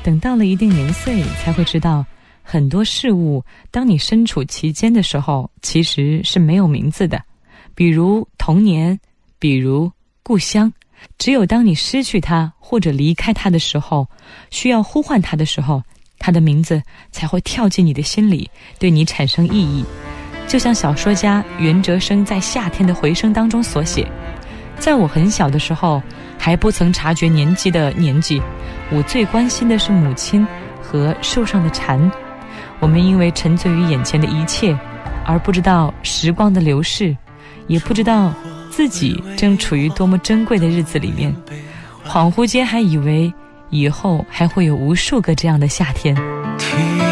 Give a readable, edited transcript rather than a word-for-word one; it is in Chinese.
等到了一定年岁，才会知道很多事物当你身处其间的时候，其实是没有名字的。比如童年，比如故乡，只有当你失去它或者离开它的时候，需要呼唤它的时候，它的名字才会跳进你的心里，对你产生意义。就像小说家袁哲生在《夏天的回声》当中所写，在我很小的时候，还不曾察觉年纪的年纪，我最关心的是母亲和树上的蝉。我们因为沉醉于眼前的一切，而不知道时光的流逝，也不知道自己正处于多么珍贵的日子里面，恍惚间还以为以后还会有无数个这样的夏天。